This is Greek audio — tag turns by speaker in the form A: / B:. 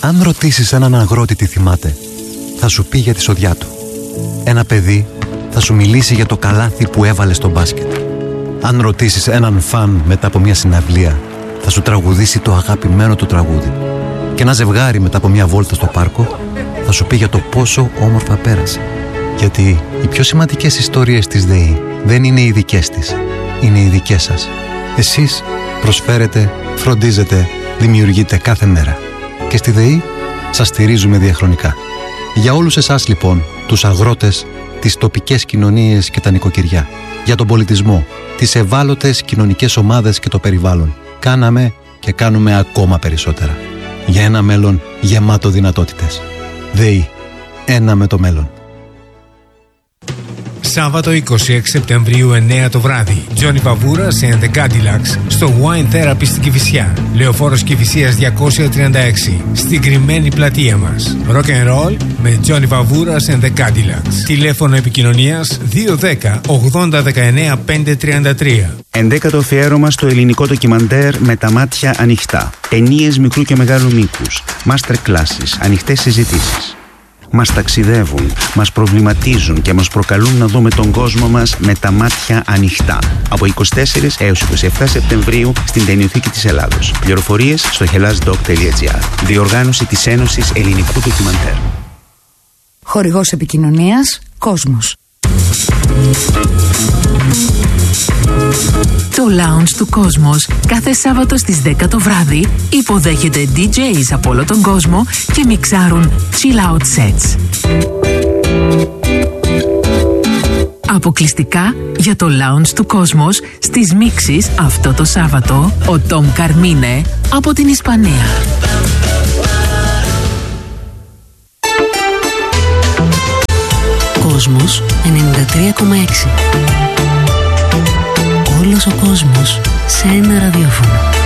A: Αν ρωτήσεις έναν αγρότη τι θυμάται, θα σου πει για τη σοδιά του. Ένα παιδί θα σου μιλήσει για το καλάθι που έβαλε στο μπάσκετ. Αν ρωτήσεις έναν φαν μετά από μια συναυλία, θα σου τραγουδήσει το αγαπημένο του τραγούδι. Και ένα ζευγάρι μετά από μια βόλτα στο πάρκο θα σου πει για το πόσο όμορφα πέρασε. Γιατί οι πιο σημαντικές ιστορίες της ΔΕΗ δεν είναι οι δικές της, είναι οι δικές σας. Εσείς προσφέρετε, φροντίζετε, δημιουργείτε κάθε μέρα. Και στη ΔΕΗ σας στηρίζουμε διαχρονικά. Για όλους εσάς λοιπόν, τους αγρότες, τις τοπικές κοινωνίες και τα νοικοκυριά, για τον πολιτισμό, τις ευάλωτες κοινωνικές ομάδες και το περιβάλλον, κάναμε και κάνουμε ακόμα περισσότερα. Για ένα μέλλον γεμάτο δυνατότητες. ΔΕΗ. Ένα με το μέλλον.
B: Σάββατο 26 Σεπτεμβρίου 9 το βράδυ. Τζόνι Βαβούρας and the Cadillacs στο Wine Therapy στην Κηφισιά. Λεωφόρος Κηφισίας 236. Στην κρυμμένη πλατεία μας. Rock and roll με Τζόνι Βαβούρας and the Cadillacs. Τηλέφωνο επικοινωνίας 210 80 19 533.
C: 11ο αφιέρωμα στο ελληνικό ντοκιμαντέρ Με τα μάτια ανοιχτά. Ταινίες μικρού και μεγάλου μήκους. Master classes. Ανοιχτές συζητήσεις. Μας ταξιδεύουν, μας προβληματίζουν και μας προκαλούν να δούμε τον κόσμο μας με τα μάτια ανοιχτά. Από 24 έως 27 Σεπτεμβρίου στην Ταινιοθήκη της Ελλάδος. Πληροφορίες στο hellasdoc.gr. Διοργάνωση της Ένωσης Ελληνικού Ντοκιμαντέρ.
D: Χορηγός επικοινωνίας Κόσμος.
E: Το Lounge του Κόσμος κάθε Σάββατο στις 10 το βράδυ υποδέχεται DJs από όλο τον κόσμο και μιξάρουν chill out sets. Αποκλειστικά για το Lounge του Κόσμος στις μίξεις αυτό το Σάββατο ο Τόμ Καρμίνε από την Ισπανία. Κόσμος 93,6. Όλος ο κόσμος σε ένα ραδιόφωνο.